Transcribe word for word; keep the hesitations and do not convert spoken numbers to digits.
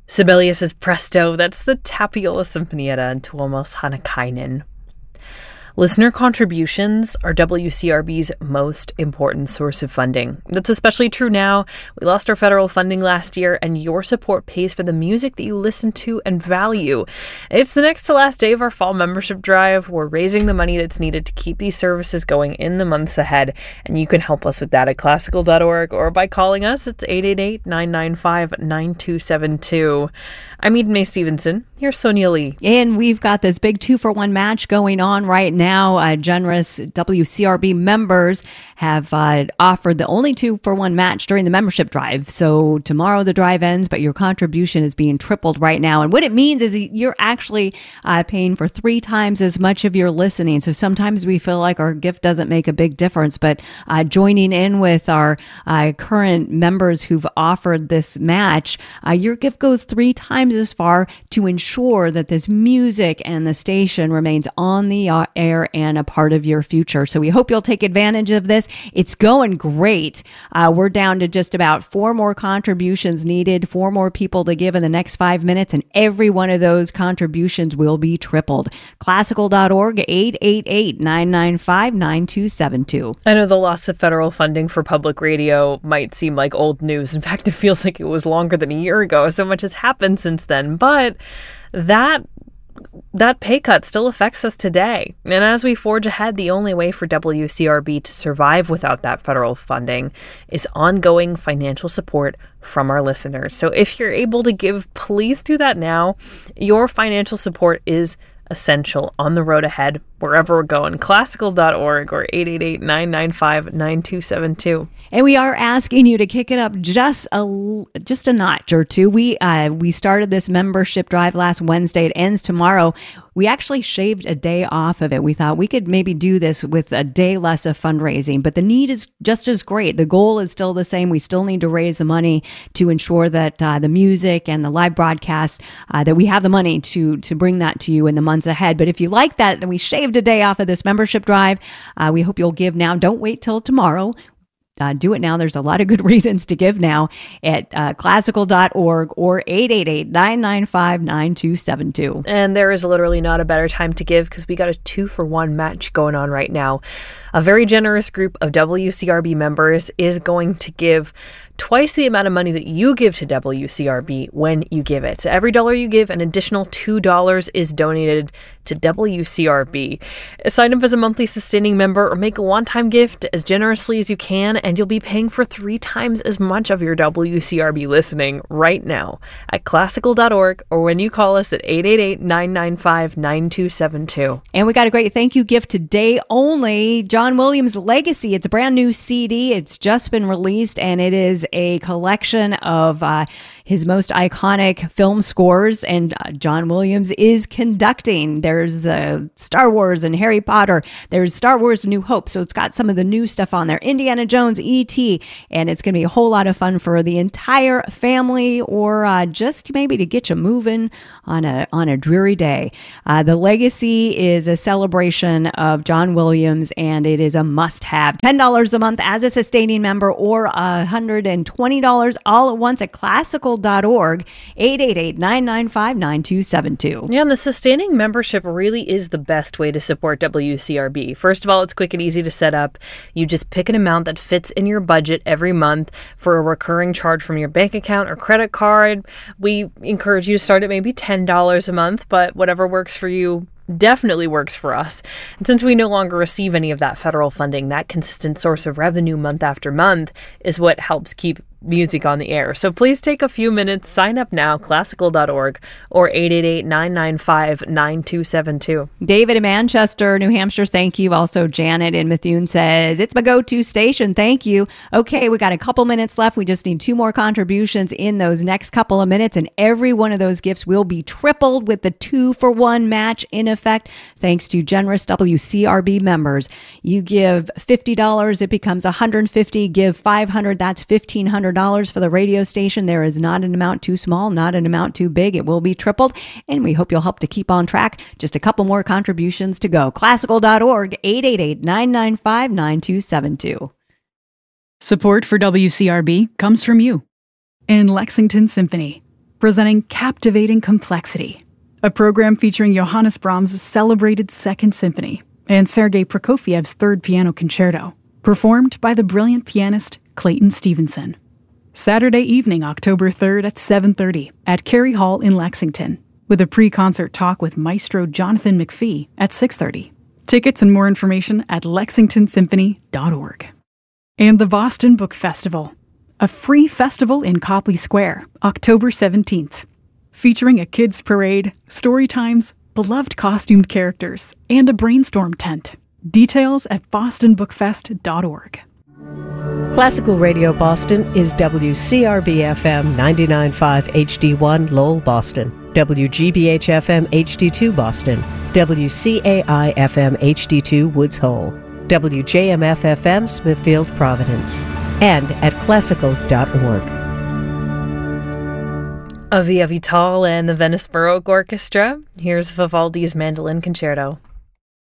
Sibelius's Presto, that's the Tapiola Sinfonietta and Tuomas Hanakainen. Listener contributions are W C R B's most important source of funding. That's especially true now. We lost our federal funding last year, and your support pays for the music that you listen to and value. It's the next to last day of our fall membership drive. We're raising the money that's needed to keep these services going in the months ahead, and you can help us with that at classical dot org or by calling us. It's eight eight eight, nine nine five, nine two seven two. I'm Eden May Stevenson. Here's Sonia Lee. And we've got this big two-for-one match going on right now. Uh, generous W C R B members have uh, offered the only two-for-one match during the membership drive. So tomorrow the drive ends, but your contribution is being tripled right now. And what it means is you're actually uh, paying for three times as much of your listening. So sometimes we feel like our gift doesn't make a big difference, but uh, joining in with our uh, current members who've offered this match, uh, your gift goes three times as far to ensure that this music and the station remains on the air and a part of your future. So we hope you'll take advantage of this. It's going great. Uh, we're down to just about four more contributions needed, four more people to give in the next five minutes, and every one of those contributions will be tripled. classical dot org, eight eight eight, nine nine five, nine two seven two. I know the loss of federal funding for public radio might seem like old news. In fact, it feels like it was longer than a year ago. So much has happened since then, but that that pay cut still affects us today. And as we forge ahead, the only way for W C R B to survive without that federal funding is ongoing financial support from our listeners. So if you're able to give, please do that now. Your financial support is essential on the road ahead, wherever we're going. classical dot org or eight eight eight, nine nine five, nine two seven two. And we are asking you to kick it up just a just a notch or two. We uh, we started this membership drive last Wednesday. It ends tomorrow. We actually shaved a day off of it. We thought we could maybe do this with a day less of fundraising, but the need is just as great. The goal is still the same. We still need to raise the money to ensure that uh, the music and the live broadcast, uh, that we have the money to to bring that to you in the months ahead. But if you like that, then we shaved a day off of this membership drive. Uh, we hope you'll give now. Don't wait till tomorrow. Uh, do it now. There's a lot of good reasons to give now at uh, classical dot org or eight eight eight, nine nine five, nine two seven two. And there is literally not a better time to give because we got a two-for-one match going on right now. A very generous group of W C R B members is going to give twice the amount of money that you give to W C R B when you give it. So every dollar you give, an additional two dollars is donated to W C R B. Sign up as a monthly sustaining member or make a one-time gift as generously as you can, and you'll be paying for three times as much of your W C R B listening right now at classical dot org or when you call us at eight eight eight, nine nine five, nine two seven two. And we got a great thank you gift today only. John Williams' Legacy. It's a brand new C D. It's just been released, and it is a collection of uh, his most iconic film scores, and uh, John Williams is conducting. There's uh, Star Wars and Harry Potter. There's Star Wars New Hope, so it's got some of the new stuff on there. Indiana Jones, E T, and it's going to be a whole lot of fun for the entire family, or uh, just maybe to get you moving on a on a dreary day. Uh, the Legacy is a celebration of John Williams, and it is a must-have. ten dollars a month as a sustaining member, or one hundred twenty dollars all at once at classical dot org, eight eight eight, nine nine five, nine two seven two. Yeah, and the sustaining membership really is the best way to support W C R B. First of all, it's quick and easy to set up. You just pick an amount that fits in your budget every month for a recurring charge from your bank account or credit card. We encourage you to start at maybe ten dollars a month, but whatever works for you definitely works for us. And since we no longer receive any of that federal funding, that consistent source of revenue month after month is what helps keep music on the air. So please take a few minutes, sign up now, classical dot org or eight eight eight, nine nine five, nine two seven two. David in Manchester, New Hampshire, thank you. Also, Janet in Methuen says, it's my go-to station. Thank you. Okay, we got a couple minutes left. We just need two more contributions in those next couple of minutes, and every one of those gifts will be tripled with the two-for-one match in effect, thanks to generous W C R B members. You give fifty dollars, it becomes one hundred fifty dollars. Give five hundred dollars, that's fifteen hundred dollars for the radio station. There is not an amount too small, not an amount too big. It will be tripled, and we hope you'll help to keep on track. Just a couple more contributions to go. classical dot org, eight eight eight, nine nine five, nine two seven two. Support for W C R B comes from you and Lexington Symphony. presenting Captivating Complexity, a program featuring Johannes Brahms' celebrated Second Symphony and Sergei Prokofiev's Third Piano Concerto, performed by the brilliant pianist Clayton Stevenson. Saturday evening, October third at seven thirty at Carey Hall in Lexington, with a pre-concert talk with Maestro Jonathan McPhee at six thirty. Tickets and more information at lexington symphony dot org. And the Boston Book Festival, a free festival in Copley Square, October seventeenth, featuring a kids' parade, story times, beloved costumed characters, and a brainstorm tent. Details at boston book fest dot org. Classical Radio Boston is W C R B F M ninety-nine point five H D one Lowell, Boston, W G B H F M H D two Boston, W C A I F M H D two Woods Hole, W J M F F M Smithfield, Providence, and at classical dot org. A Via Vital and the Venice Baroque Orchestra. Here's Vivaldi's Mandolin Concerto.